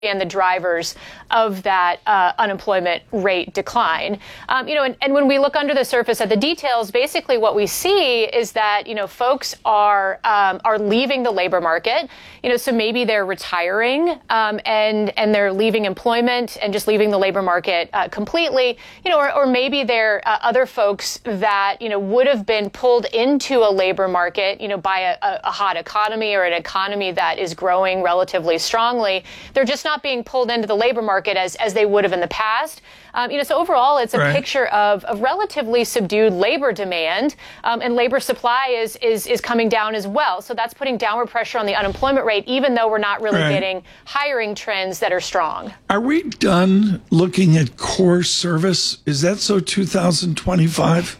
and the drivers of that unemployment rate decline. And when we look under the surface at the details, basically what we see is that, folks are leaving the labor market. So maybe they're retiring and they're leaving employment and just leaving the labor market completely, or maybe they're other folks that, would have been pulled into a labor market, by a hot economy or an economy that is growing relatively strongly. They're just not being pulled into the labor market as they would have in the past. So overall, it's a picture of relatively subdued labor demand, and labor supply is coming down as well. So that's putting downward pressure on the unemployment rate, even though we're not really getting hiring trends that are strong. Are we done looking at core service? Is that so 2025?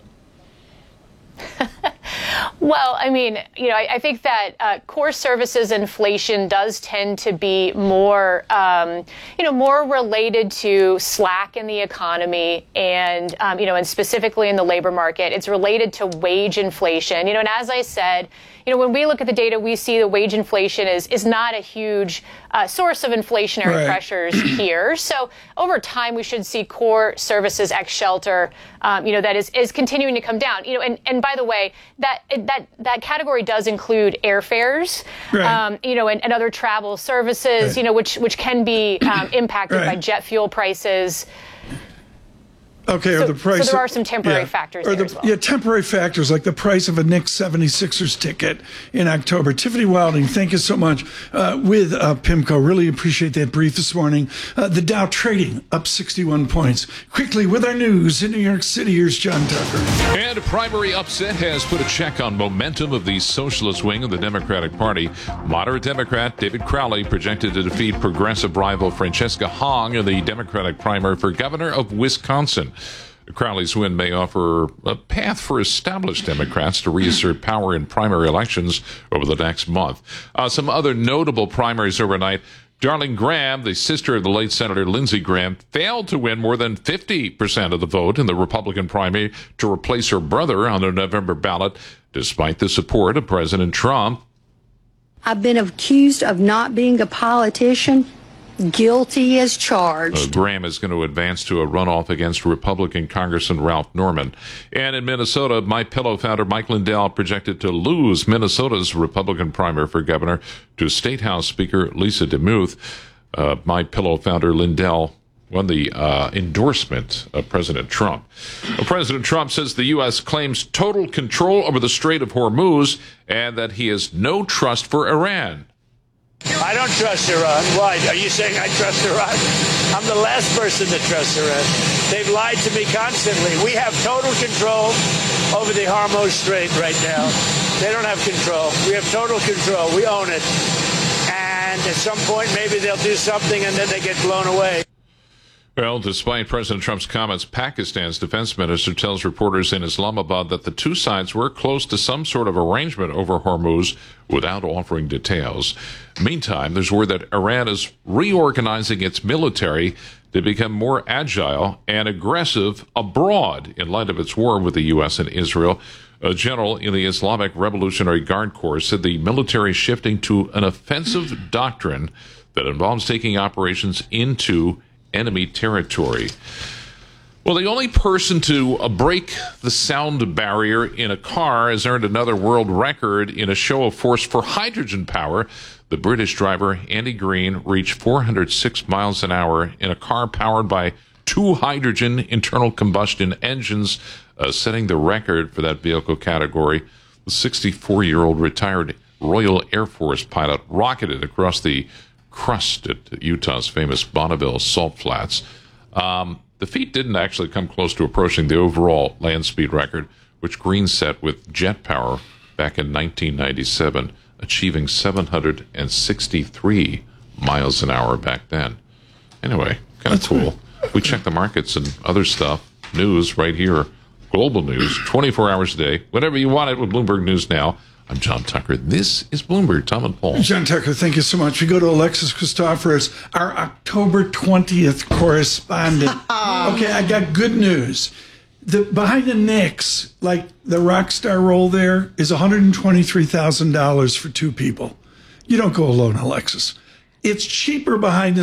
Well, I think that core services inflation does tend to be more, more related to slack in the economy and, and specifically in the labor market. It's related to wage inflation, and as I said, when we look at the data, we see the wage inflation is not a huge source of inflationary pressures here. So over time, we should see core services ex shelter, that is continuing to come down. And by the way, that category does include airfares, and other travel services, which can be impacted by jet fuel prices. Okay, or the price. So there are some temporary factors there as well. Yeah, temporary factors like the price of a Knicks 76ers ticket in October. Tiffany Wilding, thank you so much with PIMCO. Really appreciate that brief this morning. The Dow trading up 61 points. Quickly with our news in New York City, here's John Tucker. And a primary upset has put a check on momentum of the socialist wing of the Democratic Party. Moderate Democrat David Crowley projected to defeat progressive rival Francesca Hong in the Democratic primary for governor of Wisconsin. Crowley's win may offer a path for established Democrats to reassert power in primary elections over the next month. Some other notable primaries overnight. Darling Graham, the sister of the late Senator Lindsey Graham, failed to win more than 50% of the vote in the Republican primary to replace her brother on the November ballot, despite the support of President Trump. I've been accused of not being a politician. Guilty as charged. Graham is going to advance to a runoff against Republican Congressman Ralph Norman. And in Minnesota, MyPillow founder Mike Lindell projected to lose Minnesota's Republican primary for governor to State House Speaker Lisa DeMuth. MyPillow founder Lindell won the endorsement of President Trump. President Trump says the U.S. claims total control over the Strait of Hormuz and that he has no trust for Iran. I don't trust Iran. Why? Are you saying I trust Iran? I'm the last person to trust Iran. They've lied to me constantly. We have total control over the Hormuz Strait right now. They don't have control. We have total control. We own it. And at some point, maybe they'll do something and then they get blown away. Well, despite President Trump's comments, Pakistan's defense minister tells reporters in Islamabad that the two sides were close to some sort of arrangement over Hormuz without offering details. Meantime, there's word that Iran is reorganizing its military to become more agile and aggressive abroad in light of its war with the U.S. and Israel. A general in the Islamic Revolutionary Guard Corps said the military is shifting to an offensive doctrine that involves taking operations into enemy territory. Well, the only person to break the sound barrier in a car has earned another world record in a show of force for hydrogen power. The British driver, Andy Green, reached 406 miles an hour in a car powered by two hydrogen internal combustion engines, setting the record for that vehicle category. The 64-year-old retired Royal Air Force pilot rocketed across the crust at Utah's famous Bonneville Salt Flats. The feat didn't actually come close to approaching the overall land speed record, which Green set with jet power back in 1997, achieving 763 miles an hour back then. Anyway, kind of cool. We check the markets and other stuff, news right here, global news, 24 hours a day, whatever you want it with Bloomberg News Now. I'm John Tucker. This is Bloomberg. Tom and Paul. John Tucker, thank you so much. We go to Alexis Christoforous, our October 20th correspondent. Okay, I got good news. Behind the Knicks, like the rock star role there, is $123,000 for two people. You don't go alone, Alexis. It's cheaper behind the